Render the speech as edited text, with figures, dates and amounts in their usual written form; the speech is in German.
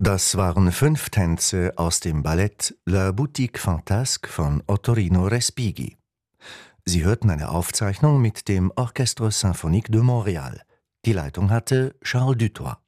Das waren 5 Tänze aus dem Ballett La Boutique Fantasque von Ottorino Respighi. Sie hörten eine Aufzeichnung mit dem Orchestre Symphonique de Montréal. Die Leitung hatte Charles Dutoit.